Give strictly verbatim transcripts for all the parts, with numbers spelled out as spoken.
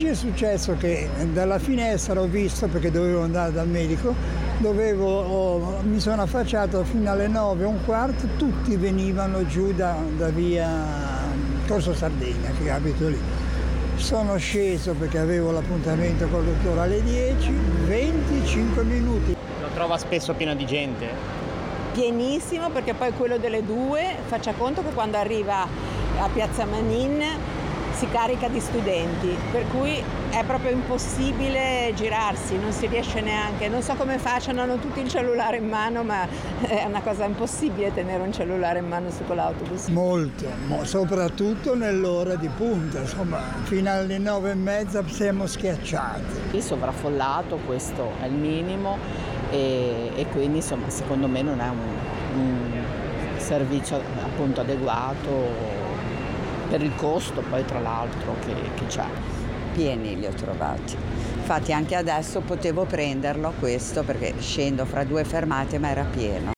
È successo che dalla finestra ho visto, perché dovevo andare dal medico, dovevo, oh, mi sono affacciato fino alle nove e un quarto, tutti venivano giù da, da via Corso Sardegna, che abito lì. Sono sceso perché avevo l'appuntamento col dottore alle dieci, venticinque minuti. Lo trova spesso pieno di gente? Pienissimo, perché poi quello delle due, faccia conto che quando arriva a Piazza Manin si carica di studenti, per cui è proprio impossibile girarsi, non si riesce neanche, non so come facciano, hanno tutti il cellulare in mano, ma è una cosa impossibile tenere un cellulare in mano su quell'autobus. Molto, mo, soprattutto nell'ora di punta, insomma, fino alle nove e mezza siamo schiacciati. Il sovraffollato, questo è il minimo, e, e quindi insomma secondo me non è un, un servizio appunto adeguato per il costo poi tra l'altro che, che c'è. Pieni li ho trovati, infatti anche adesso potevo prenderlo questo perché scendo fra due fermate ma era pieno.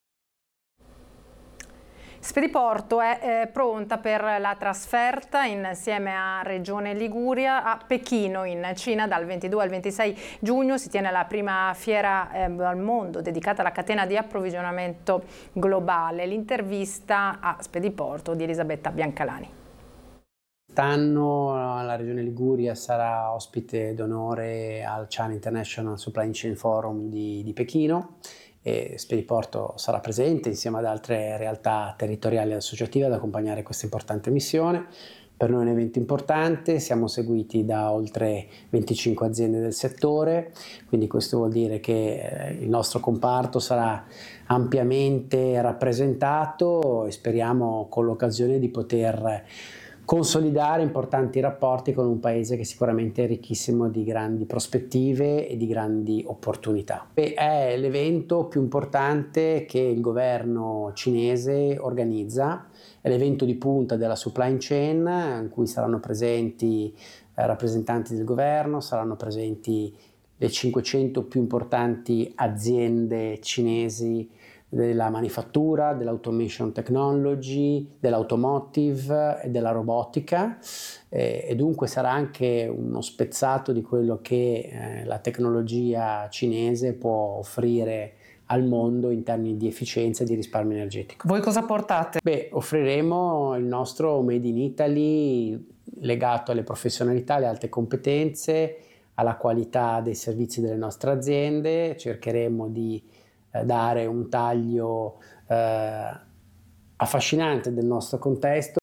Spediporto è eh, pronta per la trasferta insieme a Regione Liguria a Pechino in Cina dal ventidue al ventisei giugno. Si tiene la prima fiera eh, al mondo dedicata alla catena di approvvigionamento globale. L'intervista a Spediporto di Elisabetta Biancalani. Quest'anno la Regione Liguria sarà ospite d'onore al China International Supply Chain Forum di, di Pechino e Spediporto sarà presente insieme ad altre realtà territoriali e associative ad accompagnare questa importante missione. Per noi è un evento importante, siamo seguiti da oltre venticinque aziende del settore, quindi questo vuol dire che il nostro comparto sarà ampiamente rappresentato e speriamo con l'occasione di poter consolidare importanti rapporti con un paese che sicuramente è ricchissimo di grandi prospettive e di grandi opportunità. E è l'evento più importante che il governo cinese organizza, è l'evento di punta della supply chain in cui saranno presenti eh, rappresentanti del governo, saranno presenti le cinquecento più importanti aziende cinesi della manifattura, dell'automation technology, dell'automotive e della robotica eh, e dunque sarà anche uno spezzato di quello che eh, la tecnologia cinese può offrire al mondo in termini di efficienza e di risparmio energetico. Voi cosa portate? Beh, offriremo il nostro Made in Italy legato alle professionalità, alle alte competenze, alla qualità dei servizi delle nostre aziende. Cercheremo di dare un taglio eh, affascinante del nostro contesto.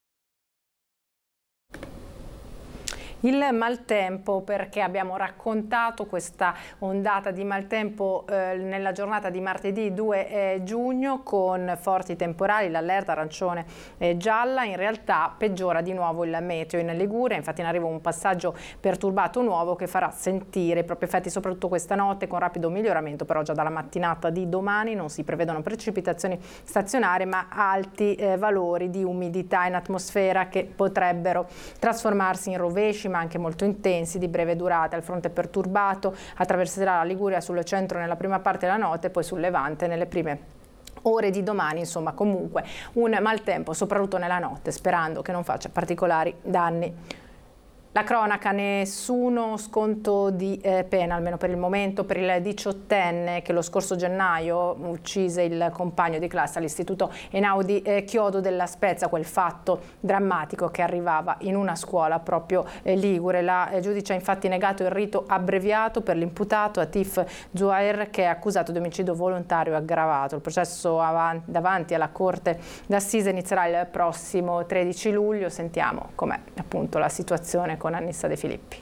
Il maltempo, perché abbiamo raccontato questa ondata di maltempo eh, nella giornata di martedì due eh, giugno con forti temporali, l'allerta arancione e gialla, in realtà peggiora di nuovo il meteo in Liguria, infatti in arrivo un passaggio perturbato nuovo che farà sentire i propri effetti soprattutto questa notte con rapido miglioramento, però già dalla mattinata di domani non si prevedono precipitazioni stazionarie ma alti eh, valori di umidità in atmosfera che potrebbero trasformarsi in rovesci ma anche molto intensi di breve durata. Il fronte perturbato attraverserà la Liguria sul centro nella prima parte della notte e poi sul Levante nelle prime ore di domani, insomma comunque un maltempo soprattutto nella notte, sperando che non faccia particolari danni. La cronaca, nessuno sconto di eh, pena, almeno per il momento, per il diciottenne che lo scorso gennaio uccise il compagno di classe all'istituto Einaudi eh, Chiodo della Spezia, quel fatto drammatico che arrivava in una scuola proprio eh, ligure. La eh, giudice ha infatti negato il rito abbreviato per l'imputato Atif Zuhair, che è accusato di omicidio volontario aggravato. Il processo avanti, davanti alla Corte d'Assise inizierà il prossimo tredici luglio. Sentiamo com'è appunto la situazione con Annissa De Filippi.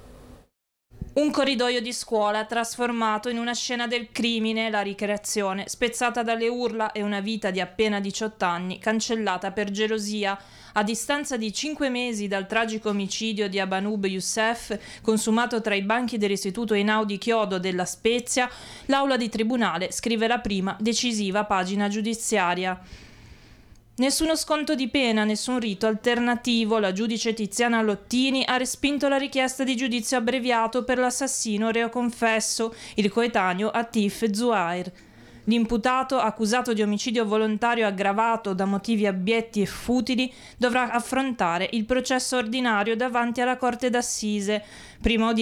Un corridoio di scuola trasformato in una scena del crimine, la ricreazione, spezzata dalle urla e una vita di appena diciotto anni, cancellata per gelosia. A distanza di cinque mesi dal tragico omicidio di Abanub Youssef, consumato tra i banchi dell'istituto Einaudi Chiodo della Spezia, l'aula di tribunale scrive la prima decisiva pagina giudiziaria. Nessuno sconto di pena, nessun rito alternativo. La giudice Tiziana Lottini ha respinto la richiesta di giudizio abbreviato per l'assassino reo confesso, il coetaneo Atif Zuhair. L'imputato, accusato di omicidio volontario aggravato da motivi abietti e futili, dovrà affrontare il processo ordinario davanti alla Corte d'Assise. Prima